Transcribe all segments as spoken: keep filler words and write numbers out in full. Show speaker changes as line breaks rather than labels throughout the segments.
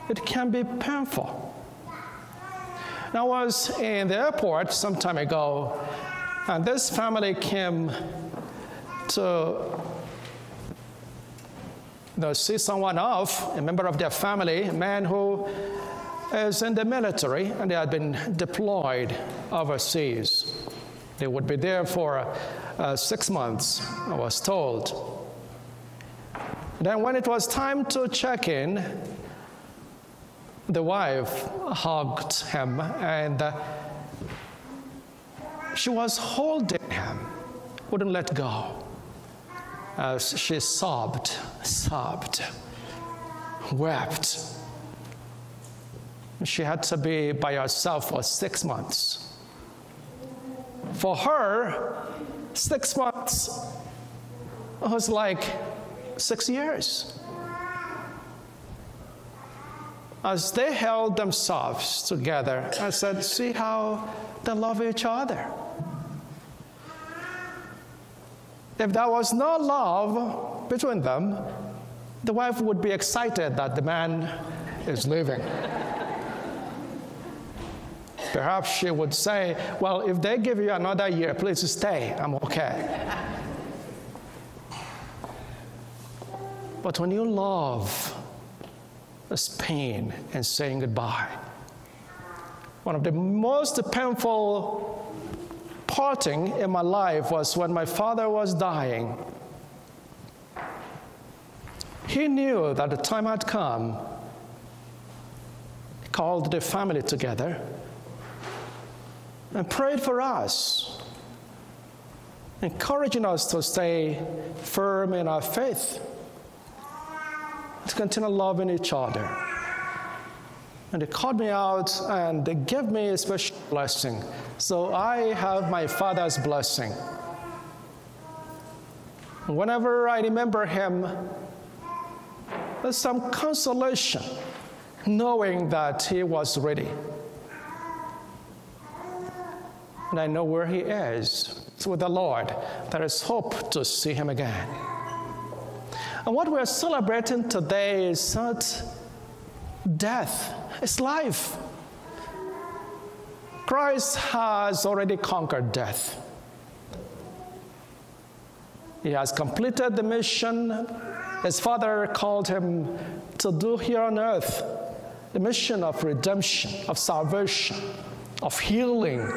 it can be painful. I was in the airport some time ago, and this family came to you know, see someone off, a member of their family, a man who is in the military, and they had been deployed overseas. They would be there for uh, six months, I was told. Then when it was time to check in, the wife hugged him, and uh, she was holding him, wouldn't let go. As she sobbed, sobbed, wept. She had to be by herself for six months. For her, six months was like six years. As they held themselves together, I said, see how they love each other. If there was no love between them, the wife would be excited that the man is leaving. Perhaps she would say, well, if they give you another year, please stay, I'm okay. But when you love, there's pain in saying goodbye. One of the most painful parting in my life was when my father was dying. He knew that the time had come. He called the family together and prayed for us, encouraging us to stay firm in our faith, to continue loving each other. And they called me out and they gave me a special blessing. So I have my father's blessing. Whenever I remember him, there's some consolation knowing that he was ready. And I know where he is. It's with the Lord. There is hope to see him again. And what we're celebrating today is not death, it's life. Christ has already conquered death. He has completed the mission his Father called him to do here on earth, the mission of redemption, of salvation, of healing.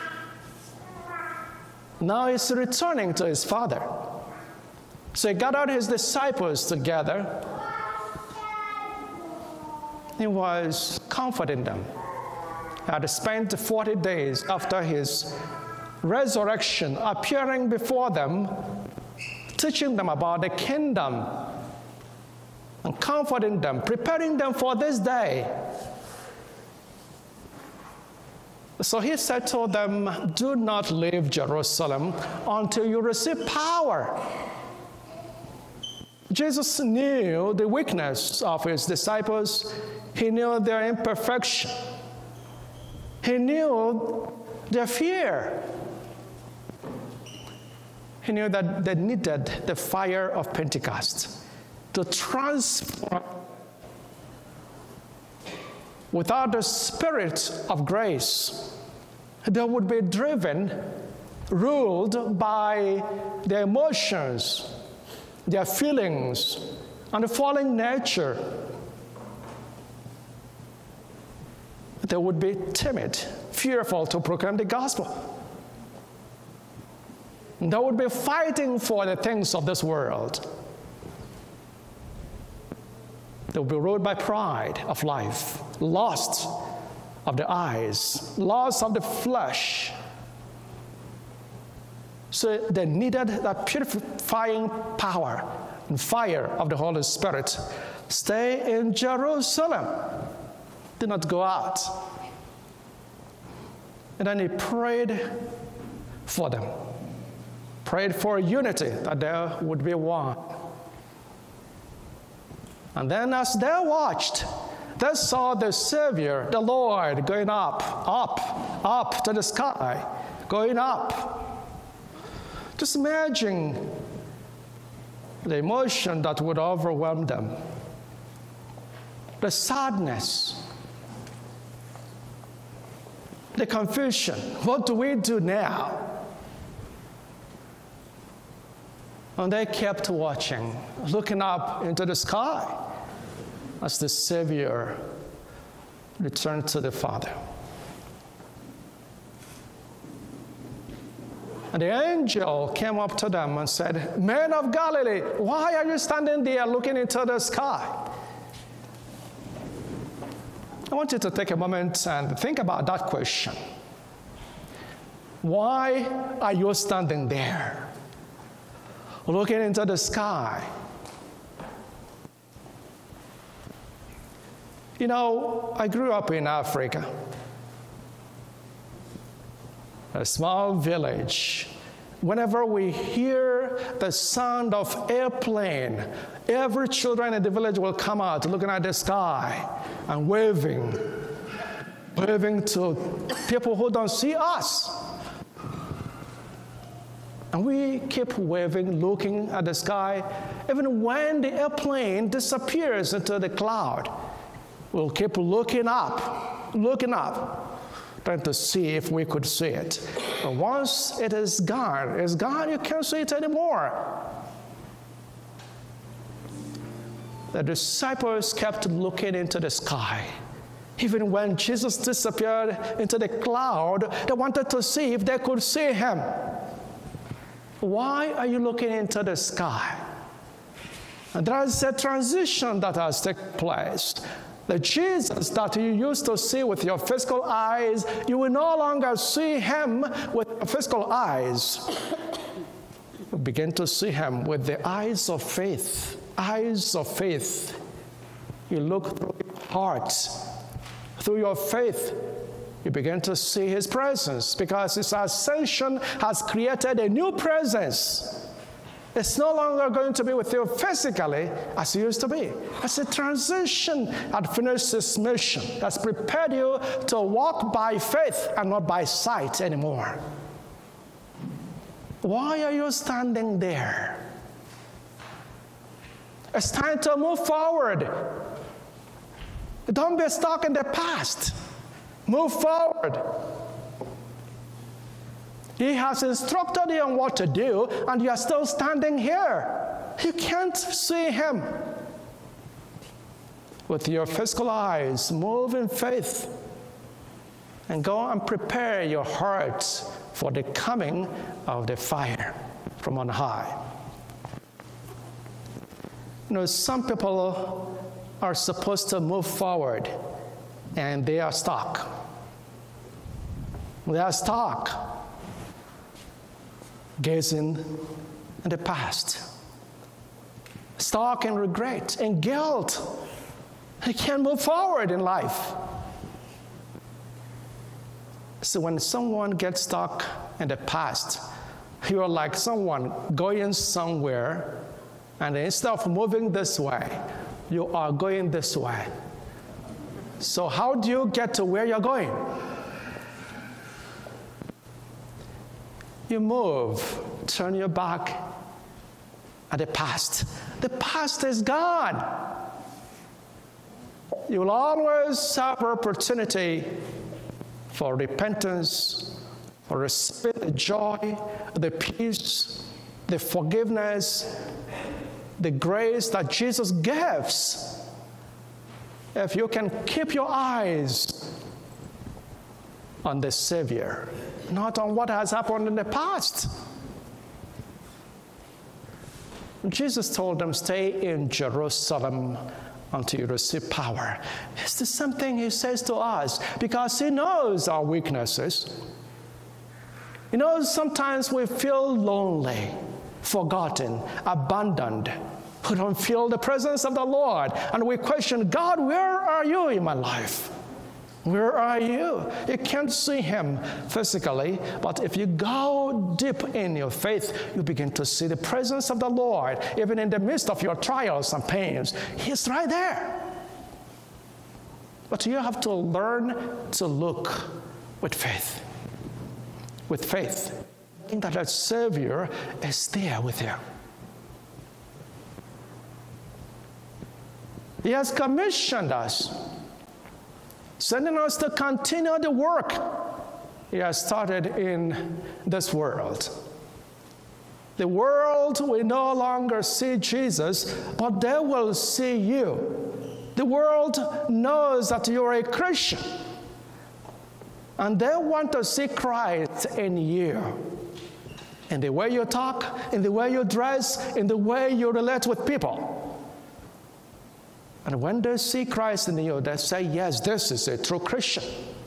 Now he's returning to his Father. So he gathered his disciples together. He was comforting them. He had spent forty days after his resurrection appearing before them, teaching them about the kingdom and comforting them, preparing them for this day. So he said to them, do not leave Jerusalem until you receive power. Jesus knew the weakness of his disciples. He knew their imperfection. He knew their fear. He knew that they needed the fire of Pentecost to transform. Without the Spirit of grace, they would be driven, ruled by their emotions, their feelings, and the fallen nature. They would be timid, fearful to proclaim the gospel. They would be fighting for the things of this world. They would be ruled by pride of life, lust of the eyes, lust of the flesh. So they needed that purifying power and fire of the Holy Spirit. Stay in Jerusalem. Do not go out. And then he prayed for them. Prayed for unity, that there would be one. And then as they watched, they saw the Savior, the Lord, going up, up, up to the sky, going up. Just imagine the emotion that would overwhelm them. the sadness, the confusion. What do we do now? And they kept watching, looking up into the sky as the Savior returned to the Father. And the angel came up to them and said, "Men of Galilee, why are you standing there looking into the sky?" I want you to take a moment and think about that question. Why are you standing there looking into the sky? You know, I grew up in Africa, a small village. Whenever we hear the sound of airplane, every children in the village will come out looking at the sky and waving, waving to people who don't see us. And we keep waving, looking at the sky. Even when the airplane disappears into the cloud, we'll keep looking up, looking up, trying to see if we could see it. But once it is gone, it's gone, you can't see it anymore. The disciples kept looking into the sky. Even when Jesus disappeared into the cloud, they wanted to see if they could see him. Why are you looking into the sky? And there is a transition that has taken place. The Jesus that you used to see with your physical eyes, you will no longer see him with your physical eyes. You begin to see him with the eyes of faith. Eyes of faith. You look through your heart, through your faith. You begin to see his presence, because his ascension has created a new presence. It's no longer going to be with you physically as it used to be. It's a transition that finished his mission, that's prepared you to walk by faith and not by sight anymore. Why are you standing there? It's time to move forward. Don't be stuck in the past. Move forward. He has instructed you on what to do, and you are still standing here. You can't see him. With your physical eyes, move in faith and go and prepare your heart for the coming of the fire from on high. You know, some people are supposed to move forward, and they are stuck. They are stuck, gazing in the past, stuck in regret and guilt. They can't move forward in life. So when someone gets stuck in the past, you're like someone going somewhere, and instead of moving this way, you are going this way. So how do you get to where you're going? You move, turn your back at the past. The past is gone. You will always have opportunity for repentance, for receiving the joy, the peace, the forgiveness, the grace that Jesus gives. If you can keep your eyes on the Savior, not on what has happened in the past. Jesus told them, stay in Jerusalem until you receive power. It's the same thing he says to us, because he knows our weaknesses. He knows sometimes we feel lonely, forgotten, abandoned. We don't feel the presence of the Lord, and we question, God, where are you in my life? Where are you? You can't see him physically, but if you go deep in your faith, you begin to see the presence of the Lord. Even in the midst of your trials and pains, he's right there. But you have to learn to look with faith. With faith, knowing that the Savior is there with you. He has commissioned us, sending us to continue the work He has started in this world. The world will no longer see Jesus, but they will see you. The world knows that you're a Christian, and they want to see Christ in you. In the way you talk, in the way you dress, in the way you relate with people. And when they see Christ in you, they say, yes, this is a true Christian.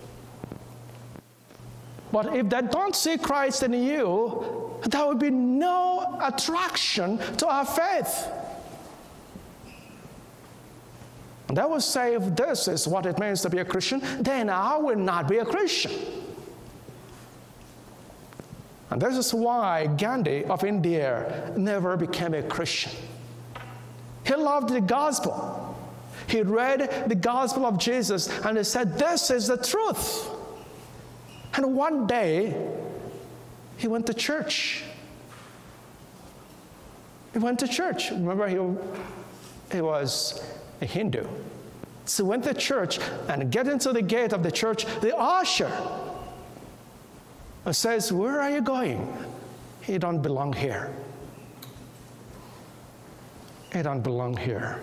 But if they don't see Christ in you, there will be no attraction to our faith. And they will say, if this is what it means to be a Christian, then I will not be a Christian. And this is why Gandhi of India never became a Christian. He loved the gospel. He read the gospel of Jesus, and he said, this is the truth. And one day, he went to church. He went to church. Remember, he, he was a Hindu. So he went to church, and getting to the gate of the church, the usher says, where are you going? You don't belong here. You don't belong here.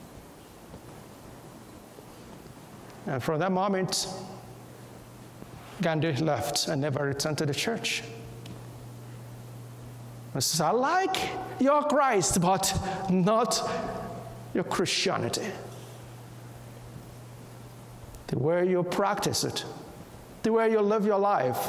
And from that moment, Gandhi left and never returned to the church. He says, I like your Christ, but not your Christianity. The way you practice it, the way you live your life.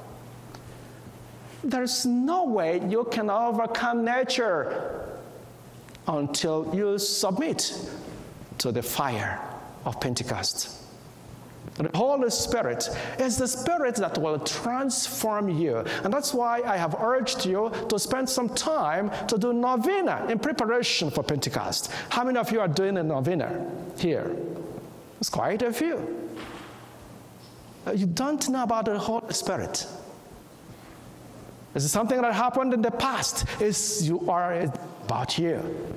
There's no way you can overcome nature until you submit to the fire of Pentecost. The Holy Spirit is the Spirit that will transform you. And that's why I have urged you to spend some time to do novena in preparation for Pentecost. How many of you are doing a novena here? It's quite a few. You don't know about the Holy Spirit. This is something that happened in the past. It's you are about you.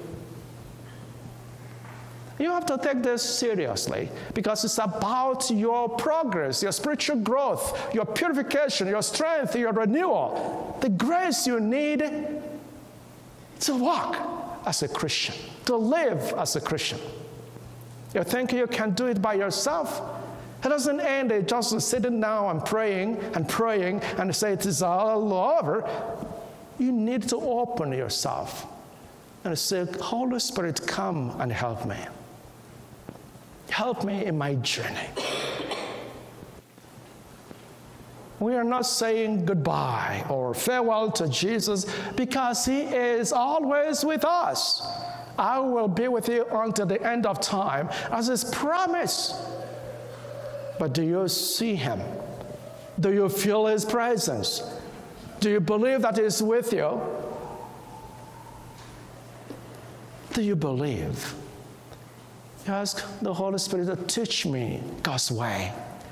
You have to take this seriously because it's about your progress, your spiritual growth, your purification, your strength, your renewal, the grace you need to walk as a Christian, to live as a Christian. You think you can do it by yourself? It doesn't end in just sitting down and praying and praying and say it is all over. You need to open yourself and say, Holy Spirit, come and help me. Help me in my journey. We are not saying goodbye or farewell to Jesus because he is always with us. I will be with you until the end of time as his promise. But do you see him? Do you feel his presence? Do you believe that he is with you? Do you believe? You ask the Holy Spirit to teach me God's way.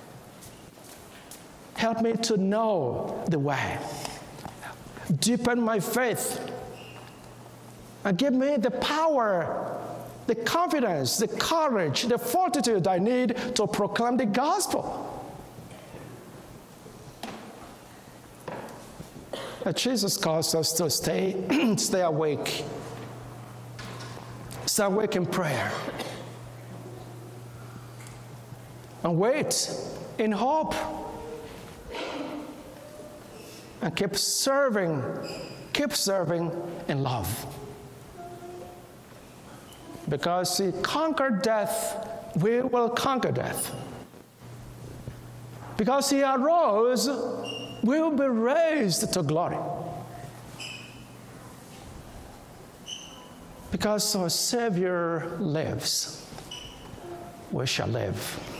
Help me to know the way. Deepen my faith. And give me the power, the confidence, the courage, the fortitude I need to proclaim the gospel. But Jesus calls us to stay, stay awake. Stay awake in prayer. And wait in hope. And keep serving, keep serving in love. Because he conquered death, we will conquer death. Because he arose, we will be raised to glory. Because our Savior lives, we shall live.